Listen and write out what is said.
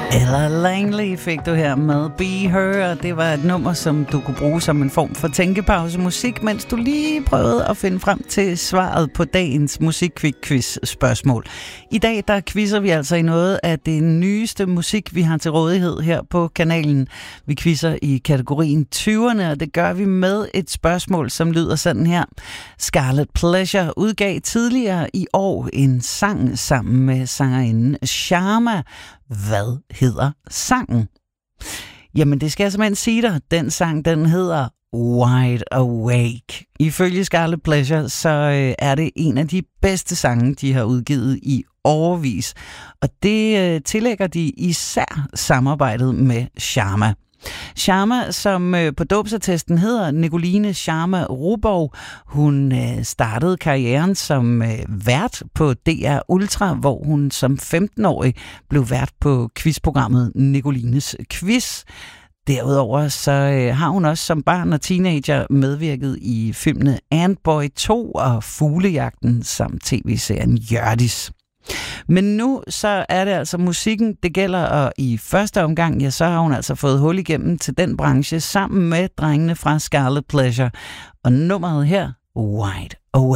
Ella Langley fik du her med Be Her, og det var et nummer, som du kunne bruge som en form for tænkepause-musik, mens du lige prøvede at finde frem til svaret på dagens musikquiz-spørgsmål. I dag der quizzer vi altså i noget af det nyeste musik, vi har til rådighed her på kanalen. Vi quizzer i kategorien 20'erne, og det gør vi med et spørgsmål, som lyder sådan her. Scarlet Pleasure udgav tidligere i år en sang sammen med sangerinden Sharma. Hvad hedder sangen? Jamen, det skal jeg simpelthen sige dig. Den sang, den hedder Wide Awake. Ifølge Scarlet Pleasure, så er det en af de bedste sange, de har udgivet i årevis. Og det tillægger de især samarbejdet med Sharma. Sharma, som på dåbsattesten hedder Nicoline Sharma Rubov, hun startede karrieren som vært på DR Ultra, hvor hun som 15-årig blev vært på quizprogrammet Nicolines Quiz. Derudover så har hun også som barn og teenager medvirket i filmene Antboy 2 og Fuglejagten samt tv-serien Hjørdis. Men nu så er det altså musikken, det gælder, og i første omgang, ja, så har hun altså fået hul igennem til den branche sammen med drengene fra Scarlet Pleasure. Og nummeret her, Wide